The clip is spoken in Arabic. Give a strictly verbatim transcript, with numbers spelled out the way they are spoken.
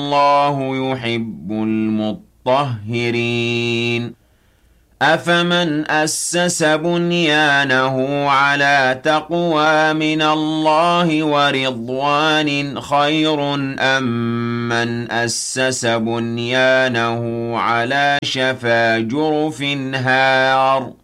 والله يحب المطهرين أفمن أسس بنيانه على تقوى من الله ورضوان خير أم من أسس بنيانه على شفا جرف هار